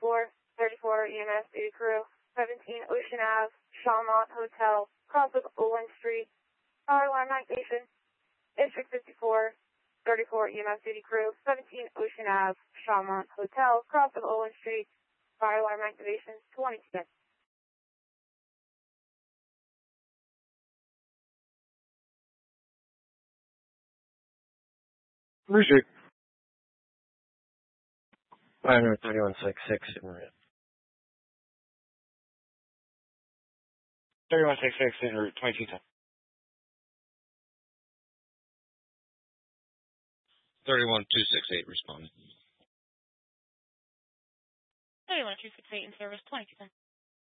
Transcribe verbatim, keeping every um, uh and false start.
fifty-four, thirty-four E M S duty crew, seventeen Ocean Avenue, Shawmont Hotel, cross of Owen Street, fire alarm activation. District fifty-four, thirty-four E M S duty crew, seventeen Ocean Avenue, Shawmont Hotel, cross of Owen Street, fire alarm activation, twenty seconds. Appreciate it. I know thirty-one sixty-six. thirty-one sixty-six in route twenty-two ten. thirty-one two sixty-eight responding. thirty-one two sixty-eight in service, twenty-two ten.